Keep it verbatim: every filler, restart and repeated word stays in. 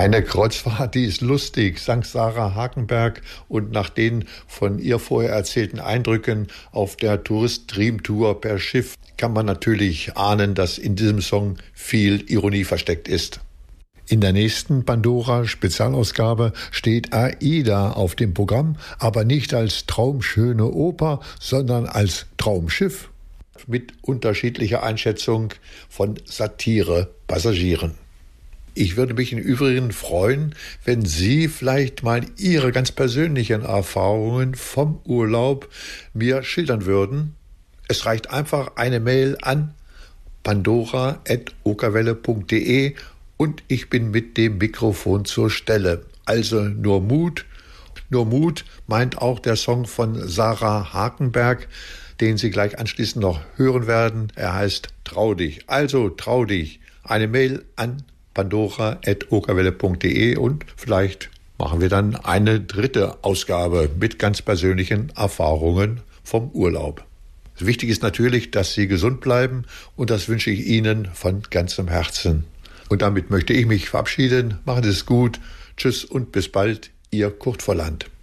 Eine Kreuzfahrt, die ist lustig, sang Sarah Hagenberg, und nach den von ihr vorher erzählten Eindrücken auf der Tourist-Dream-Tour per Schiff kann man natürlich ahnen, dass in diesem Song viel Ironie versteckt ist. In der nächsten Pandora-Spezialausgabe steht Aida auf dem Programm, aber nicht als traumschöne Oper, sondern als Traumschiff mit unterschiedlicher Einschätzung von Satire-Passagieren. Ich würde mich im Übrigen freuen, wenn Sie vielleicht mal Ihre ganz persönlichen Erfahrungen vom Urlaub mir schildern würden. Es reicht einfach eine Mail an pandora at okerwelle punkt de und ich bin mit dem Mikrofon zur Stelle. Also nur Mut. Nur Mut meint auch der Song von Sarah Hagenberg, den Sie gleich anschließend noch hören werden. Er heißt Trau dich. Also trau dich. Eine Mail an pandora at okerwelle punkt de und vielleicht machen wir dann eine dritte Ausgabe mit ganz persönlichen Erfahrungen vom Urlaub. Wichtig ist natürlich, dass Sie gesund bleiben, und das wünsche ich Ihnen von ganzem Herzen. Und damit möchte ich mich verabschieden. Machen Sie es gut. Tschüss und bis bald. Ihr Kurt Volland.